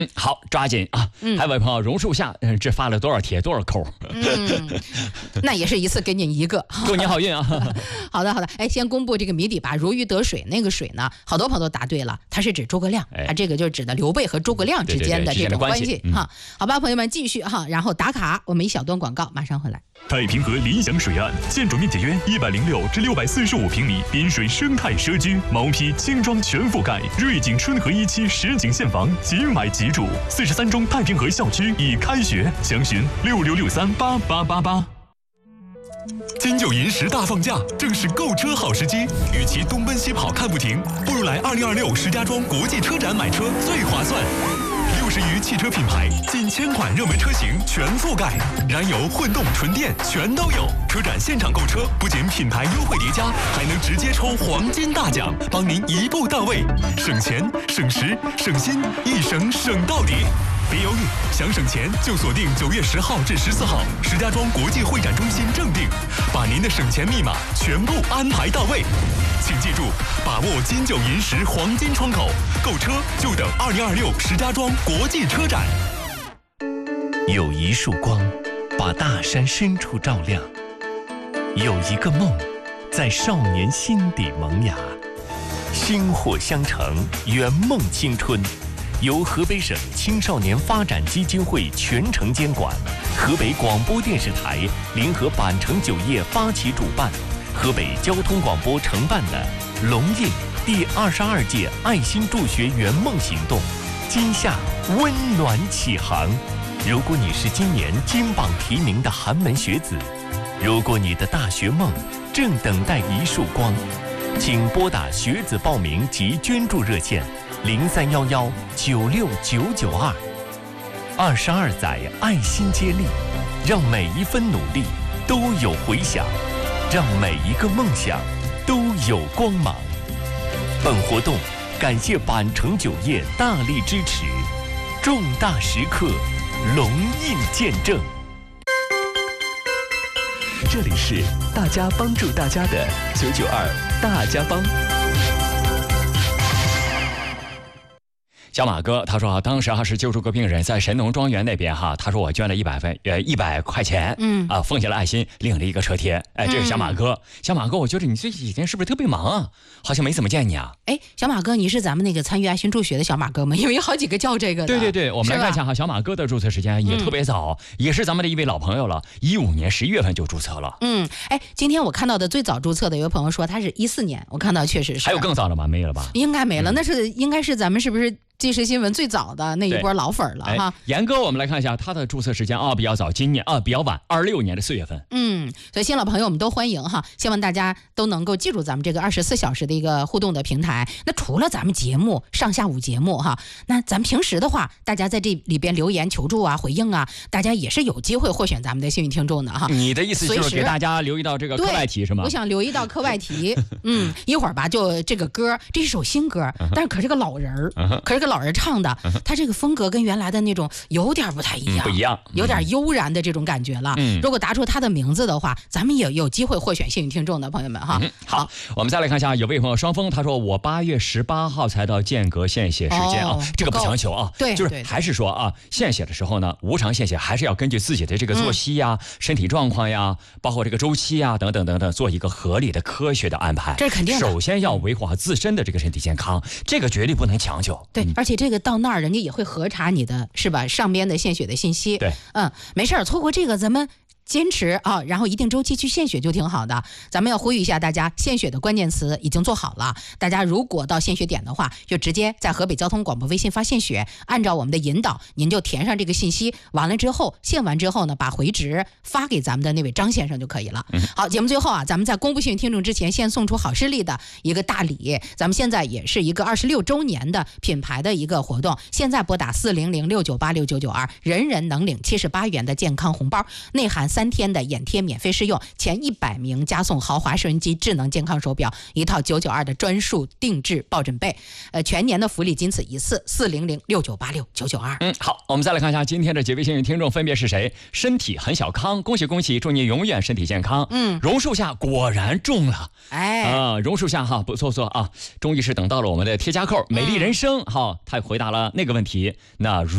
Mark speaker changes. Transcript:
Speaker 1: 好，抓紧啊！还有位朋友榕树下，这发了多少帖多少扣？
Speaker 2: 那也是一次给你一个，
Speaker 1: 祝您好运啊！
Speaker 2: 好的，哎，先公布这个谜底吧。如鱼得水，那个水呢，好多朋友都答对了，它是指诸葛亮，它这个就指的刘备和诸葛亮之间的这种关系哈。好吧，朋友们继续哈，然后打卡，我们一小段广告，马上回来。
Speaker 3: 太平河临翔水岸，建筑面积约106至645平米，滨水生态社区，毛坯轻装全覆盖，瑞景春和1期实景现房，即买即住。43中太平河校区已开学，详询6663888888。金九银十大放假，正是购车好时机。与其东奔西跑看不停，不如来2026石家庄国际车展买车最划算。60余汽车品牌，近1000款热门车型全覆盖，燃油、混动、纯电全都有。车展现场购车，不仅品牌优惠叠加，还能直接抽黄金大奖，帮您一步到位，省钱、省时、省心，一省省到底。别犹豫，想省钱就锁定9月10号至14号，石家庄国际会展中心正定，把您的省钱密码全部安排到位。请记住，把握金九银十黄金窗口，购车就等2026石家庄国际车展。
Speaker 4: 有一束光，把大山深处照亮；有一个梦，在少年心底萌芽。薪火相承，圆梦青春。由河北省青少年发展基金会全程监管，河北广播电视台联合板城酒业发起主办，河北交通广播承办的龙印第22届爱心助学圆梦行动，今夏温暖启航。如果你是今年金榜题名的寒门学子，如果你的大学梦正等待一束光，请拨打学子报名及捐助热线0311969992。22载爱心接力，让每一分努力都有回响，让每一个梦想都有光芒。本活动感谢板城酒业大力支持，重大时刻龙印见证。
Speaker 5: 这里是大家帮助大家的992大家帮。
Speaker 1: 小马哥他说当时是救助个病人在神农庄园那边他说我捐了100块钱，奉献了爱心，领了一个车贴。这是小马哥。小马哥，我觉得你这几天是不是特别忙啊？好像没怎么见你啊。
Speaker 2: 小马哥，你是咱们那个参与爱心助学的小马哥吗？因为有好几个叫这个的。
Speaker 1: 对，我们来看一下小马哥的注册时间也特别早，也是咱们的一位老朋友了，15年11月份就注册了。
Speaker 2: 今天我看到的最早注册的有朋友说他是14年，我看到确实是。
Speaker 1: 还有更早的吗？没了吧？
Speaker 2: 应该没了，那是应该是咱们是不是即时新闻最早的那一波老粉了哈？
Speaker 1: 严哥，我们来看一下他的注册时间比较早，今年比较晚，26年的4月份。
Speaker 2: 所以新老朋友我们都欢迎哈，希望大家都能够记住咱们这个24小时的一个互动的平台。那除了咱们节目上下午节目哈，那咱们平时的话，大家在这里边留言求助啊、回应啊，大家也是有机会获选咱们的幸运听众的哈。
Speaker 1: 你的意思就是给大家留意到这个课外题是吗？
Speaker 2: 我想留意到课外题。一会儿吧，就这个歌，这是首新歌，但是可是个老人儿，可是个老人唱的，他这个风格跟原来的那种有点不太一样，
Speaker 1: 不一样，
Speaker 2: 有点悠然的这种感觉了。如果答出他的名字的话，咱们也有机会获选幸运听众的朋友们哈。
Speaker 1: 好，我们再来看一下，有位朋友双峰，他说我8月18号才到间隔献血时间这个不强求啊，
Speaker 2: 对，
Speaker 1: 就是还是说献血的时候呢，无偿献血还是要根据自己的这个作息呀、身体状况呀，包括这个周期呀等等等等，做一个合理的、科学的安排。
Speaker 2: 这是肯定的。
Speaker 1: 首先要维护好自身的这个身体健康，这个绝对不能强求。
Speaker 2: 对，而且这个到那儿人家也会核查你的是吧上边的献血的信息。
Speaker 1: 对，
Speaker 2: 没事儿，错过这个咱们坚持然后一定周期去献血就挺好的。咱们要呼吁一下大家，献血的关键词已经做好了，大家如果到献血点的话，就直接在河北交通广播微信发献血，按照我们的引导，您就填上这个信息，完了之后献完之后呢，把回执发给咱们的那位张先生就可以了。好，节目最后咱们在公布幸运听众之前，先送出好视力的一个大礼。咱们现在也是一个26周年的品牌的一个活动，现在拨打40069869992，人人能领78元的健康红包，内含3天的眼贴免费试用，前100名加送豪华收音机、智能健康手表一套992的专属定制抱枕被。全年的福利仅此一次，40069869992。
Speaker 1: 好，我们再来看一下今天的几位幸运听众分别是谁。身体很小康，恭喜恭喜，祝你永远身体健康。榕树下果然中了，榕树下不错啊，终于是等到了我们的贴加扣美丽人生他回答了那个问题。那